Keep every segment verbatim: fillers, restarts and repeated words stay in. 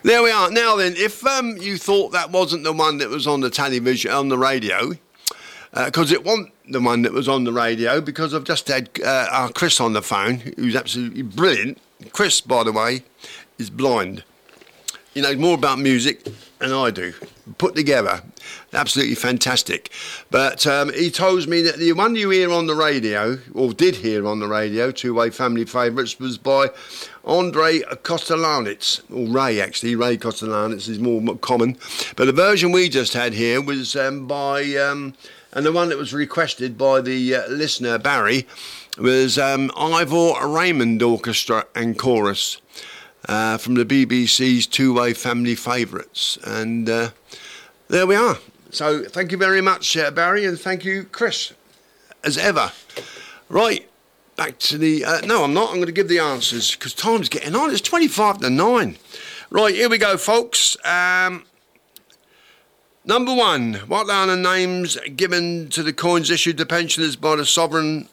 There we are. Now then, if um, you thought that wasn't the one that was on the television, on the radio, because uh, it wasn't the one that was on the radio, because I've just had uh, our Chris on the phone, who's absolutely brilliant. Chris, by the way, is blind. He knows more about music than I do. Put together, absolutely fantastic. But um, he told me that the one you hear on the radio, or did hear on the radio, two-way family favourites, was by Andre Kostelanetz, or Ray actually. Ray Kostelanetz is more common. But the version we just had here was um, by, um, and the one that was requested by the uh, listener Barry, was um, Ivor Raymond Orchestra and Chorus. Uh, from the B B C's two-way family favourites, and uh, there we are. So thank you very much, uh, Barry, and thank you, Chris, as ever. Right, back to the... Uh, no, I'm not. I'm going to give the answers, because time's getting on. It's twenty-five to nine. Right, here we go, folks. Um, number one, what are the names given to the coins issued to pensioners by the sovereign...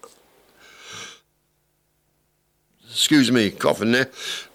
Excuse me, coughing there.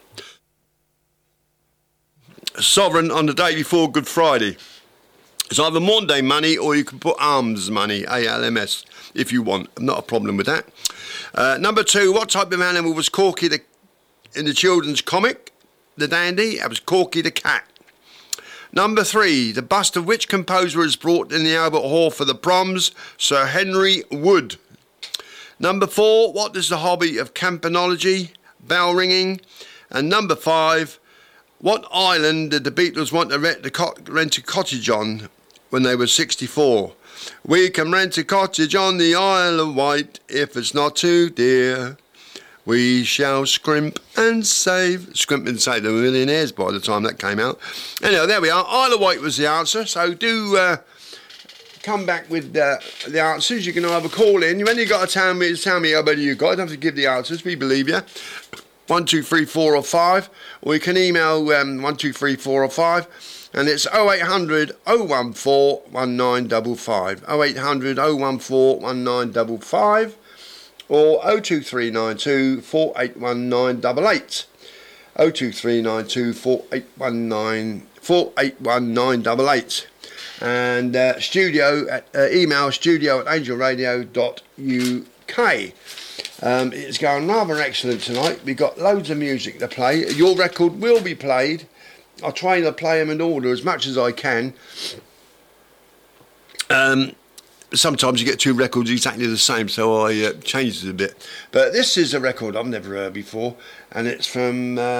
Sovereign on the day before Good Friday. It's either Monday money or you can put alms money, A L M S, if you want. Not a problem with that. Uh, number two, what type of animal was Corky the, in the children's comic, The Dandy? That was Corky the cat. Number three, the bust of which composer is brought in the Albert Hall for the proms? Sir Henry Wood. Number four, what is the hobby of campanology? Bell ringing. And number five, what island did the Beatles want to rent, the co- rent a cottage on when they were sixty-four? We can rent a cottage on the Isle of Wight if it's not too dear. We shall scrimp and save. Scrimp and save, the millionaires by the time that came out. Anyway, there we are. Isle of Wight was the answer, so do uh, come back with uh, the answers. You can either call in. When you've got to tell me, tell me how many you got. You don't have to give the answers. We believe you. One, two, three, four, or five, or you can email um, one, two, three, four, or five, and it's oh eight hundred, oh one four, one nine five five, oh eight hundred, oh one four, one nine five five, or oh two three nine two, four eight one nine eight eight, oh two three nine two, four eight one nine, four eight one nine eight eight, and uh, studio at uh, email studio at angel radio dot U K. Um, it's going rather excellent tonight. We've got loads of music to play. Your record will be played. I'll try to play them in order as much as I can. Um, sometimes you get two records exactly the same, so I uh, changed it a bit. But this is a record I've never heard before, and it's from... Uh,